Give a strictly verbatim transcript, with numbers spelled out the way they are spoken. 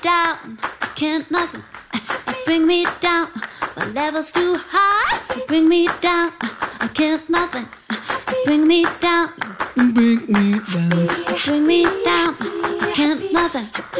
down, can't nothing. You bring me down, my level's too high. You bring me down, I can't nothing. You bring me down, You bring me down. you bring me down, I can't nothing.